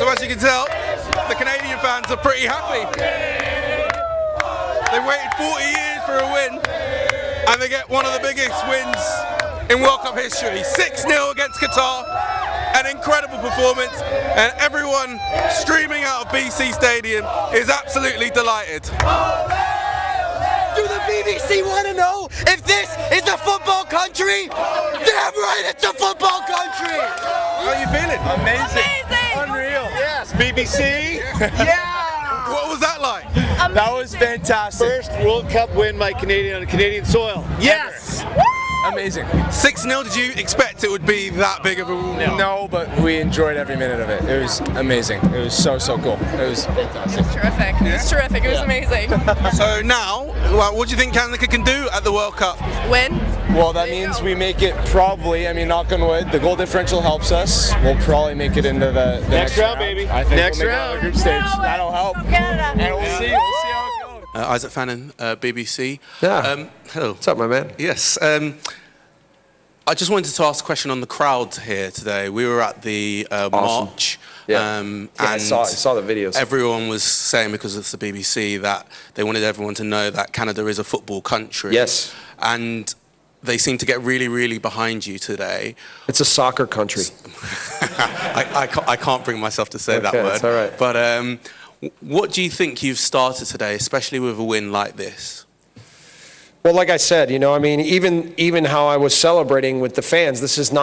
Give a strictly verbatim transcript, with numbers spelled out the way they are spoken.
So as you can tell, the Canadian fans are pretty happy. They waited forty years for a win, and they get one of the biggest wins in World Cup history. six nil against Qatar, an incredible performance, and everyone streaming out of B C Stadium is absolutely delighted. Do the B B C want to know if this is a football country? Damn right, it's a football country! How are you feeling? Amazing. Amazing. Unreal. Yes, B B C. Yeah! What was that like? Amazing. That was fantastic. First World Cup win by Canadian on Canadian soil. Yes. Amazing. six nil, did you expect it would be that big of a No. no, but we enjoyed every minute of it. It was amazing. It was so, so cool. It was fantastic. It was terrific. It was terrific. It was amazing. So now, well, what do you think Canada can do at the World Cup? Win. Well, that means we make it probably, I mean, knock on wood, the goal differential helps us. We'll probably make it into the, the Next next, round, baby. I think Next we'll make round. it out of the group stage. No, That'll help. Canada. And we'll see. We'll see how it goes. Uh, Isaac Fannin, uh, B B C. Yeah. Um, hello. What's up, my man? Yes. Um, I just wanted to ask a question on the crowd here today. We were at the uh, Awesome. march, Yeah. um, Yeah, I and saw, I saw the videos. everyone was saying, because it's the B B C, that they wanted everyone to know that Canada is a football country. Yes. And they seem to get really, really behind you today. It's a soccer country. I, I, can't, I can't bring myself to say Okay, that word. it's all right. But um, what do you think you've started today, especially with a win like this? Well, like I said, you know, I mean, even even how I was celebrating with the fans, this is not